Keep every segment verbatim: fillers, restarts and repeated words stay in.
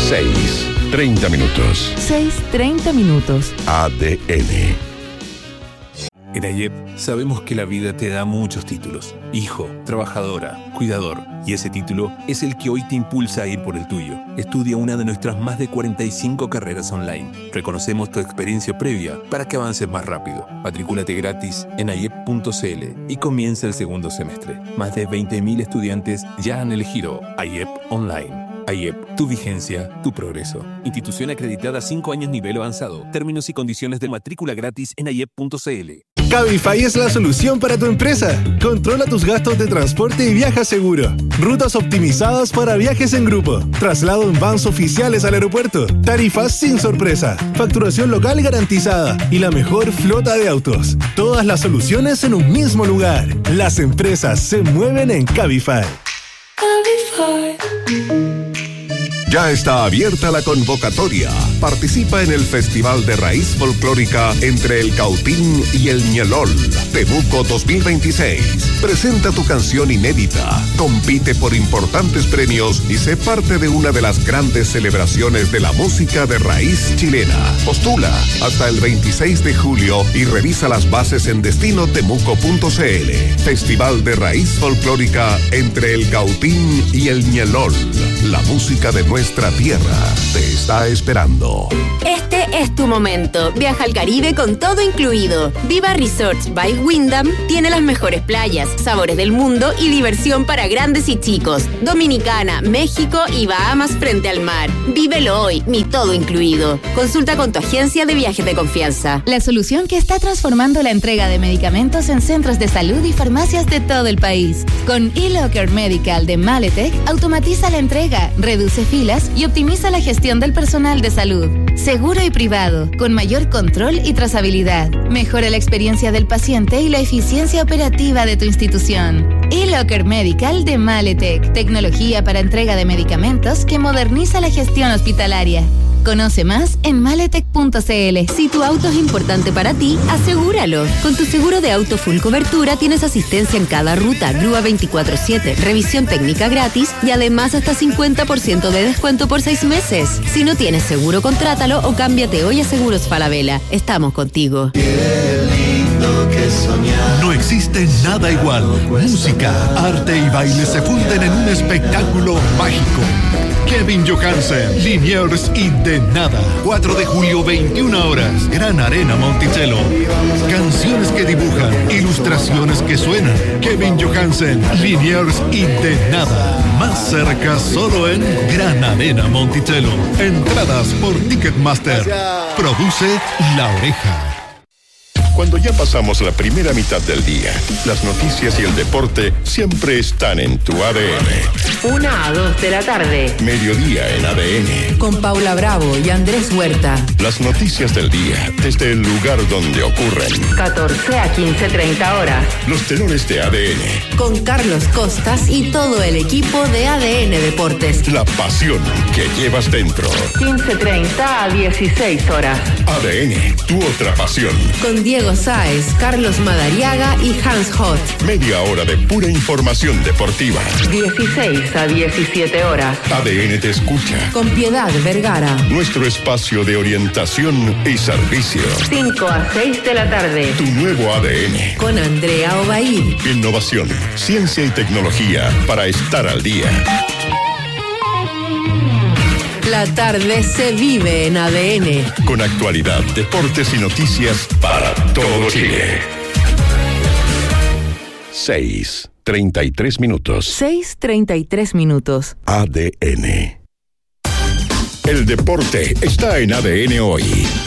seis, treinta minutos. seis, treinta minutos. A D N. En AYEP sabemos que la vida te da muchos títulos. Hijo, trabajadora, cuidador. Y ese título es el que hoy te impulsa a ir por el tuyo. Estudia una de nuestras más de cuarenta y cinco carreras online. Reconocemos tu experiencia previa para que avances más rápido. Matricúlate gratis en ayep punto c l y comienza el segundo semestre. Más de veinte mil estudiantes ya han elegido AYEP Online. AYEP, tu vigencia, tu progreso. Institución acreditada cinco años nivel avanzado. Términos y condiciones de matrícula gratis en ayep punto c l. Cabify es la solución para tu empresa. Controla tus gastos de transporte y viaja seguro. Rutas optimizadas para viajes en grupo. Traslado en vans oficiales al aeropuerto. Tarifas sin sorpresa. Facturación local garantizada. Y la mejor flota de autos. Todas las soluciones en un mismo lugar. Las empresas se mueven en Cabify. Cabify. Ya está abierta la convocatoria. Participa en el Festival de Raíz Folclórica entre el Cautín y el Ñelol, Temuco dos mil veintiséis. Presenta tu canción inédita, compite por importantes premios y sé parte de una de las grandes celebraciones de la música de raíz chilena. Postula hasta el veintiséis de julio y revisa las bases en destino temuco punto c l. Festival de Raíz Folclórica entre el Cautín y el Ñelol. La música de nuestra tierra te está esperando. Este es tu momento. Viaja al Caribe con todo incluido. Viva Resorts by Wyndham tiene las mejores playas, sabores del mundo y diversión para grandes y chicos. Dominicana, México y Bahamas frente al mar. Vívelo hoy, mi todo incluido. Consulta con tu agencia de viajes de confianza. La solución que está transformando la entrega de medicamentos en centros de salud y farmacias de todo el país. Con eLocker Medical de Maletec, automatiza la entrega, reduce filas y optimiza la gestión del personal de salud. Seguro y privado, con mayor control y trazabilidad. Mejora la experiencia del paciente y la eficiencia operativa de tu institución. eLocker Medical de Maletec. Tecnología para entrega de medicamentos que moderniza la gestión hospitalaria. Conoce más en maletec punto c l. Si tu auto es importante para ti, asegúralo. Con tu seguro de auto full cobertura tienes asistencia en cada ruta, grúa veinticuatro siete, revisión técnica gratis y además hasta cincuenta por ciento de descuento por seis meses. Si no tienes seguro, contrátalo o cámbiate hoy a Seguros Falabella. Estamos contigo. No existe nada igual. Música, arte y baile se funden en un espectáculo mágico. Kevin Johansen, Liniers y De Nada. cuatro de julio, veintiuna horas. Gran Arena Monticello. Canciones que dibujan, ilustraciones que suenan. Kevin Johansen, Liniers y De Nada. Más cerca solo en Gran Arena Monticello. Entradas por Ticketmaster. Produce La Oreja. Cuando ya pasamos la primera mitad del día, las noticias y el deporte siempre están en tu A D N. Una a dos de la tarde. Mediodía en A D N. Con Paula Bravo y Andrés Huerta. Las noticias del día desde el lugar donde ocurren. catorce a quince treinta horas. Los tenores de A D N. Con Carlos Costas y todo el equipo de A D N Deportes. La pasión que llevas dentro. quince treinta a dieciséis horas. A D N, tu otra pasión. Con Diego Sáez, Carlos Madariaga y Hans Hot. Media hora de pura información deportiva. dieciséis a diecisiete horas. A D N te escucha. Con Piedad Vergara. Nuestro espacio de orientación y servicio. cinco a seis de la tarde. Tu nuevo A D N. Con Andrea Obaid. Innovación, ciencia y tecnología para estar al día. La tarde se vive en A D N. Con actualidad, deportes y noticias para todo Chile. seis, treinta y tres minutos. seis, treinta y tres minutos. A D N. El deporte está en A D N hoy.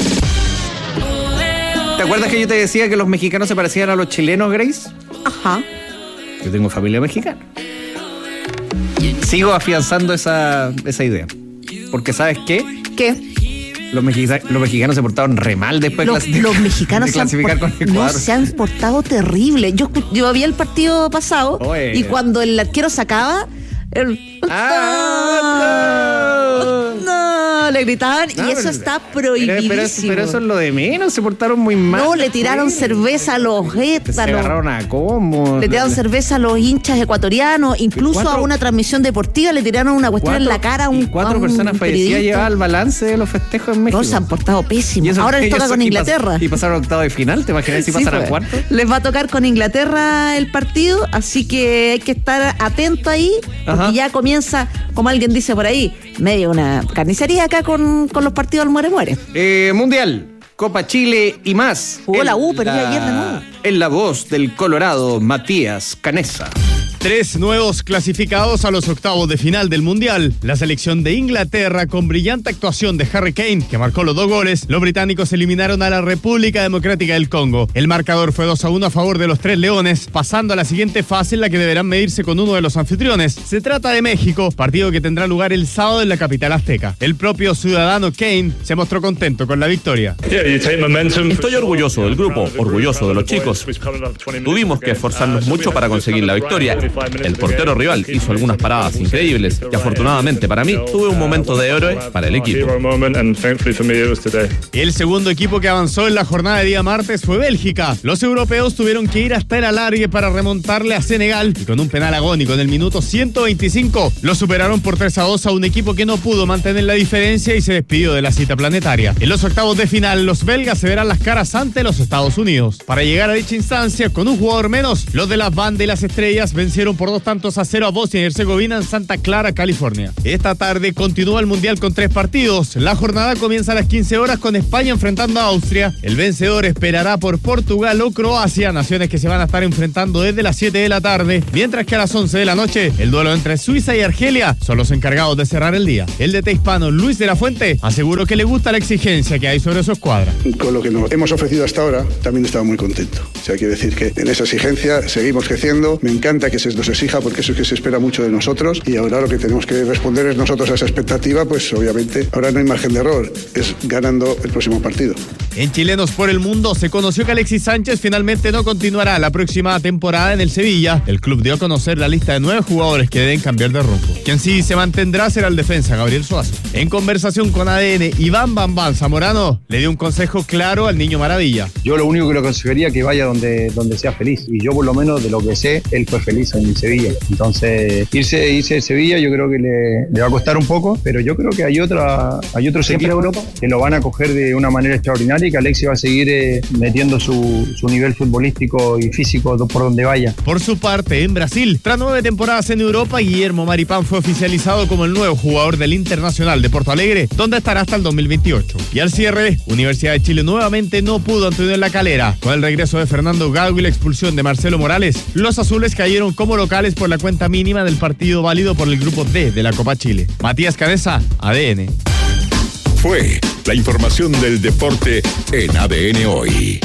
¿Te acuerdas que yo te decía que los mexicanos se parecían a los chilenos, Grace? Ajá. Yo tengo familia mexicana. Sigo afianzando esa, esa idea. Porque ¿sabes qué? ¿Qué? Los, mexica- los mexicanos se portaron re mal después los, de, los mexicanos de se han, clasificar por, con Ecuador. no, se han portado terrible. Yo, yo había el partido pasado. Oye. Y cuando el arquero sacaba, el, ¡Ah! no, le gritaban No, y eso pero- está Pero, prohibidísimo. pero eso, pero eso es lo de menos, se portaron muy mal. No, le tiraron cerveza a los Se étanos. agarraron a combo. Le tiraron cerveza a los hinchas ecuatorianos, incluso cuatro- a una transmisión deportiva le tiraron una cuestión en la cara a un, y cuatro a un personas fallecidas periodista. llevaban el balance de los festejos en México. No, se han portado Y pésimos. eso- Ahora les y toca eso- con y pas- Inglaterra. Y pasaron a octavo de final, ¿te imaginas si Sí, pasaran a pues. cuarto? Les va a tocar con Inglaterra el partido, así que hay que estar atento ahí, porque Ajá. ya comienza, como alguien dice por ahí, medio una carnicería acá con, con los partidos al muere-muere. Eh, Mundial, Copa Chile y más. Jugó En la U, perdió ayer de nuevo. En la voz del Colorado, Matías Canessa. Tres nuevos clasificados a los octavos de final del Mundial. La selección de Inglaterra, con brillante actuación de Harry Kane, que marcó los dos goles. Los británicos eliminaron a la República Democrática del Congo. El marcador fue dos a uno a favor de los Tres Leones, pasando a la siguiente fase en la que deberán medirse con uno de los anfitriones. Se trata de México, partido que tendrá lugar el sábado en la capital azteca. El propio ciudadano Kane se mostró contento con la victoria. Estoy orgulloso del grupo, orgulloso de los chicos. Tuvimos que esforzarnos mucho para conseguir la victoria. El portero rival hizo algunas paradas increíbles y afortunadamente para mí tuve un momento de héroe para el equipo. El segundo equipo que avanzó en la jornada de día martes fue Bélgica. Los europeos tuvieron que ir hasta el alargue para remontarle a Senegal y con un penal agónico en el minuto ciento veinticinco lo superaron por tres a dos a un equipo que no pudo mantener la diferencia y se despidió de la cita planetaria. En los octavos de final, los belgas se verán las caras ante los Estados Unidos. Para llegar a dicha instancia, con un jugador menos, los de las bandas y las estrellas vencieron por dos tantos a cero a Bosnia y Herzegovina en Santa Clara, California. Esta tarde continúa el Mundial con tres partidos. La jornada comienza a las quince horas con España enfrentando a Austria. El vencedor esperará por Portugal o Croacia, naciones que se van a estar enfrentando desde las siete de la tarde, mientras que a las once de la noche el duelo entre Suiza y Argelia son los encargados de cerrar el día. El D T hispano Luis de la Fuente aseguró que le gusta la exigencia que hay sobre su escuadra. Con lo que nos hemos ofrecido hasta ahora, también estaba muy contento. O sea, quiero decir que en esa exigencia seguimos creciendo. Me encanta que se nos exija porque eso es que se espera mucho de nosotros y ahora lo que tenemos que responder es nosotros a esa expectativa, pues obviamente ahora no hay margen de error, es ganando el próximo partido. En Chilenos por el Mundo se conoció que Alexis Sánchez finalmente no continuará la próxima temporada en el Sevilla. El club dio a conocer la lista de nueve jugadores que deben cambiar de rumbo. Quien sí se mantendrá será el defensa Gabriel Suazo. En conversación con A D N, Iván Bambán Zamorano le dio un consejo claro al niño maravilla. Yo lo único que le aconsejaría es que vaya donde, donde sea feliz. Y yo por lo menos de lo que sé, él fue feliz en Sevilla. Entonces, irse, irse de Sevilla yo creo que le, le va a costar un poco, pero yo creo que hay otra, hay otros equipos Europa que lo van a coger de una manera extraordinaria y que Alexis va a seguir eh, metiendo su, su nivel futbolístico y físico por donde vaya. Por su parte, en Brasil, tras nueve temporadas en Europa, Guillermo Maripán fue oficializado como el nuevo jugador del Internacional de Porto Alegre, donde estará hasta el dos mil veintiocho. Y al cierre, Universidad de Chile nuevamente no pudo ante Unión La Calera. Con el regreso de Fernando Gago y la expulsión de Marcelo Morales, los azules cayeron como locales por la cuenta mínima del partido válido por el grupo D de la Copa Chile. Matías Canessa, A D N. Fue la información del deporte en A D N Hoy.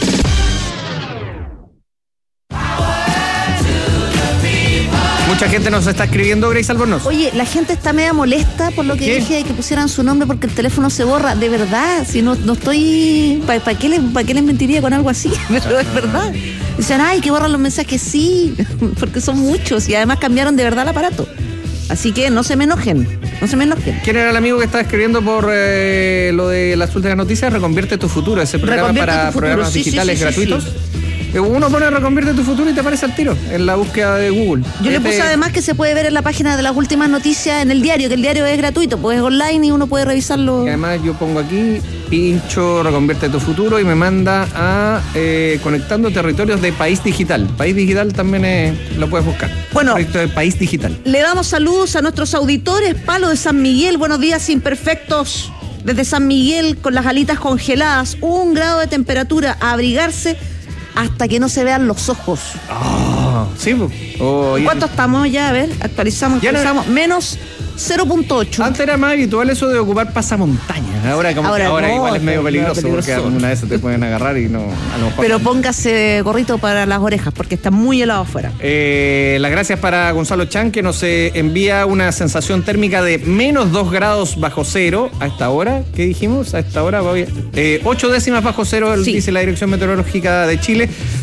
Mucha gente nos está escribiendo, Grace Albornoz. Oye, la gente está media molesta por lo que ¿Qué? dije de que pusieran su nombre porque el teléfono se borra. De verdad, si no, no estoy... ¿Para pa qué, les, pa qué les mentiría con algo así? Pero es verdad. Dicen, ay, que borran los mensajes. Sí, porque son muchos y además cambiaron de verdad el aparato. Así que no se me enojen, no se me enojen. ¿Quién era el amigo que estaba escribiendo por eh, lo de las últimas noticias? Reconvierte tu futuro, ese programa Reconvierte para tu futuro, programas sí, sí, digitales sí, sí, gratuitos. sí. Uno pone Reconvierte tu futuro y te aparece al tiro en la búsqueda de Google. Yo le Este- puse además que se puede ver en la página de las últimas noticias en el diario, que el diario es gratuito, pues es online y uno puede revisarlo. Y además yo pongo aquí, pincho Reconvierte tu futuro y me manda a eh, Conectando Territorios de País Digital. País Digital también es, lo puedes buscar. Bueno. Proyecto de País Digital. Le damos saludos a nuestros auditores. Palo de San Miguel, buenos días imperfectos. Desde San Miguel con las alitas congeladas, un grado de temperatura, a abrigarse hasta que no se vean los ojos. Ah, sí, pues. Oh, y- ¿Cuánto estamos ya? A ver, actualizamos, Ya no- actualizamos. Menos cero punto ocho. Antes era más habitual eso de ocupar pasamontañas. Ahora como Ahora que ahora no, igual es medio es peligroso, peligroso. porque una vez se te pueden agarrar y no a lo mejor. Pero póngase gorrito para las orejas porque está muy helado afuera. Eh, las gracias para Gonzalo Chan, que nos eh, envía una sensación térmica de menos dos grados bajo cero a esta hora. ¿Qué dijimos? A esta hora, voy- eh, ocho décimas bajo cero, Sí. dice la Dirección Meteorológica de Chile.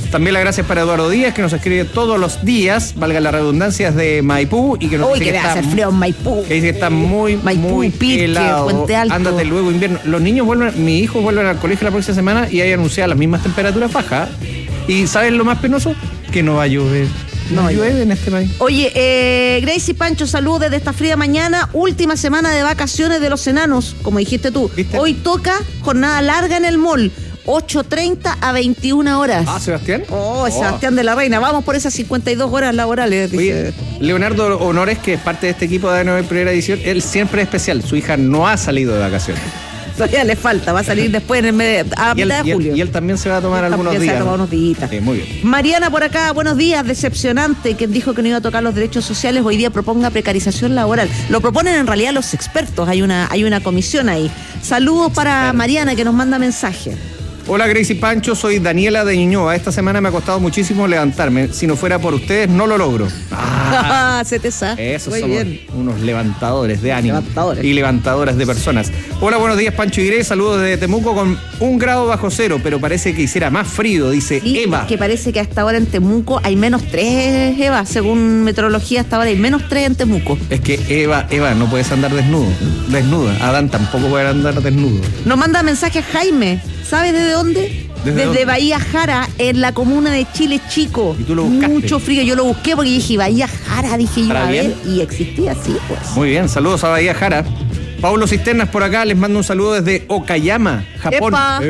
También las gracias para Eduardo Díaz, que nos escribe todos los días, valga la redundancia, desde Maipú. Y que nos Uy, dice que que debe está, hacer frío en Maipú. que dice que está muy, Maipú, muy Pirque, helado. Puente Alto. Ándate luego invierno. Los niños vuelven, mis hijos vuelven al colegio la próxima semana y hay anunciadas las mismas temperaturas bajas. ¿Y sabes lo más penoso? Que no va a llover. No, no llueve en este país. Oye, eh, Gracie Pancho, saludos desde esta fría mañana. Última semana de vacaciones de los enanos, como dijiste tú. ¿Viste? Hoy toca jornada larga en el mall. ocho treinta a veintiuna horas. Ah, Sebastián. Oh, oh, Sebastián de la Reina. Vamos por esas cincuenta y dos horas laborales. Oye, Leonardo Honores, que es parte de este equipo de A D N Primera Edición, él siempre es especial. Su hija no ha salido de vacaciones. Todavía le falta, va a salir después en el mes de, a y, él, mitad de y, él, julio. y él también se va a tomar Él algunos también días. Se va a tomar unos días. Sí, muy bien. Mariana por acá, buenos días, decepcionante. Quien dijo que no iba a tocar los derechos sociales hoy día proponga precarización laboral. Lo proponen en realidad los expertos, hay una, hay una comisión ahí. Saludos para Mariana que nos manda mensaje. Hola Gracie Pancho, soy Daniela de Ñuñoa. Esta semana me ha costado muchísimo levantarme. Si no fuera por ustedes, no lo logro. Ah, se te sabe. Esos Muy somos bien. unos levantadores de ánimo. Levantadores. Y levantadoras de personas. Hola, buenos días Pancho y Grace. Saludos desde Temuco con un grado bajo cero, pero parece que hiciera más frío, dice Sí, Eva. es que parece que hasta ahora en Temuco hay menos tres, Eva. Según meteorología, hasta ahora hay menos tres en Temuco. Es que Eva, Eva, no puedes andar desnudo, desnuda. Adán tampoco puede andar desnudo. Nos manda mensaje Jaime. ¿Sabes desde dónde? ¿Desde Desde dónde? Bahía Jara, en la comuna de Chile Chico. ¿Y tú lo buscaste? Mucho frío. Yo lo busqué porque dije Bahía Jara, dije yo ¿Para a ver. bien? Y existía así, pues. Muy bien, saludos a Bahía Jara. Paulo Cisternas por acá, les mando un saludo desde Okayama, Japón. ¡Epa!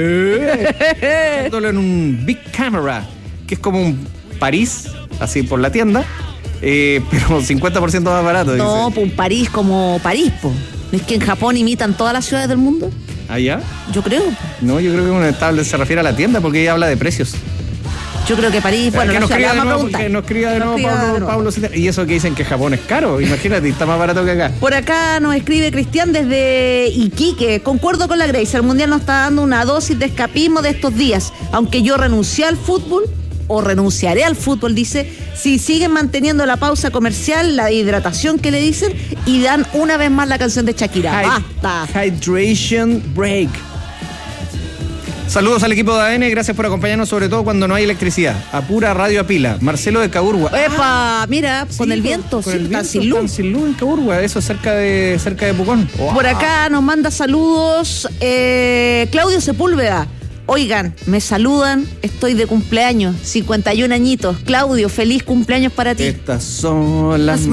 Eh, Haciéndolo en un Big Camera, que es como un París, así por la tienda, eh, pero cincuenta por ciento más barato. No, dice. pues un París como París, pues. ¿Es que en Japón imitan todas las ciudades del mundo? ¿Allá? Yo creo. No, yo creo que un estable se refiere a la tienda porque ella habla de precios. Yo creo que París, bueno, que la nos ciudad, cría le de vamos a nuevo, preguntar. porque nos cría de Nos nuevo cría de Pablo, nuevo. Pablo Cisternas. Y eso que dicen que Japón es caro, imagínate, está más barato que acá. Por acá nos escribe Cristian desde Iquique. Concuerdo con la Grace, el Mundial nos está dando una dosis de escapismo de estos días. Aunque yo renuncié al fútbol, o renunciaré al fútbol, dice, si siguen manteniendo la pausa comercial, la hidratación que le dicen, y dan una vez más la canción de Shakira. Hy- ¡Basta! Hydration Break. Saludos al equipo de A D N, gracias por acompañarnos, sobre todo cuando no hay electricidad. A pura radio a pila. Marcelo de Caburgua. ¡Epa! Mira, con el viento, Con sí, el está viento, sin luz. están sin luz en Caburgua, eso es cerca de, cerca de Pucón. Por acá nos manda saludos eh, Claudio Sepúlveda. Oigan, me saludan, estoy de cumpleaños, cincuenta y un añitos. Claudio, feliz cumpleaños para ti. Estas son las